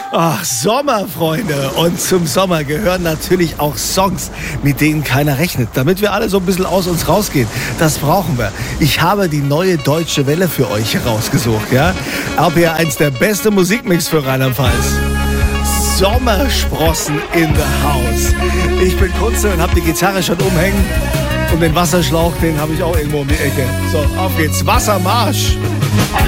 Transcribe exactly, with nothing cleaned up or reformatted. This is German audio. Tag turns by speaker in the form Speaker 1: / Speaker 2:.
Speaker 1: Ach, Sommer, Freunde. Und zum Sommer gehören natürlich auch Songs, mit denen keiner rechnet. Damit wir alle so ein bisschen aus uns rausgehen. Das brauchen wir. Ich habe die neue Deutsche Welle für euch herausgesucht. Ja? R P R eins, der beste Musikmix für Rheinland-Pfalz. Sommersprossen in the house. Ich bin Kunze und habe die Gitarre schon umhängen. Und den Wasserschlauch, den habe ich auch irgendwo um die Ecke. So, auf geht's. Wassermarsch.